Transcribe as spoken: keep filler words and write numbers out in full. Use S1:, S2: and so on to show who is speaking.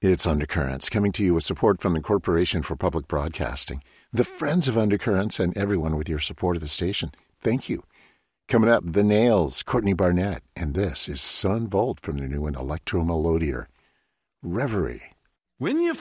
S1: It's Undercurrents, coming to you with support from the Corporation for Public Broadcasting, the friends of Undercurrents, and everyone with your support of the station. Thank you. Coming up, The Nails, Courtney Barnett, and this is Son Volt from their new one, Electro Melodier. Reverie.
S2: When you